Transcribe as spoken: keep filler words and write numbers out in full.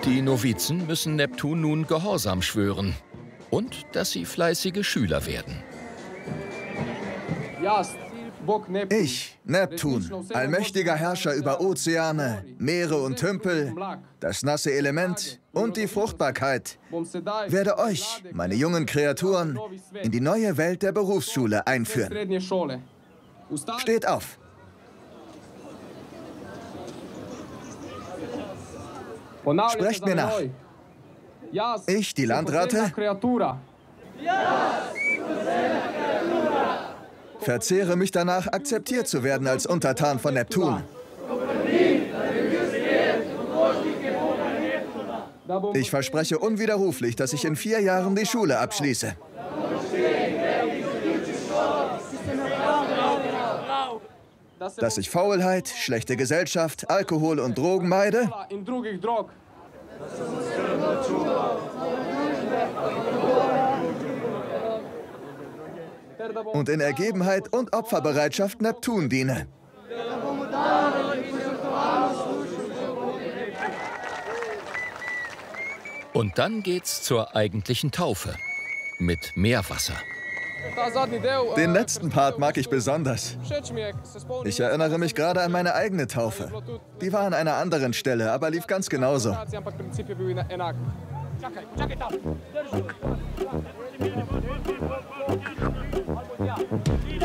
Die Novizen müssen Neptun nun Gehorsam schwören und dass sie fleißige Schüler werden. Ich, Neptun, allmächtiger Herrscher über Ozeane, Meere und Tümpel, das nasse Element und die Fruchtbarkeit, werde euch, meine jungen Kreaturen, in die neue Welt der Berufsschule einführen. Steht auf! Sprecht mir nach. Ich, die Landratte, verzehre mich danach, akzeptiert zu werden als Untertan von Neptun. Ich verspreche unwiderruflich, dass ich in vier Jahren die Schule abschließe. Dass ich Faulheit, schlechte Gesellschaft, Alkohol und Drogen meide. Und in Ergebenheit und Opferbereitschaft Neptun diene. Und dann geht's zur eigentlichen Taufe. Mit Meerwasser. Den letzten Part mag ich besonders. Ich erinnere mich gerade an meine eigene Taufe. Die war an einer anderen Stelle, aber lief ganz genauso.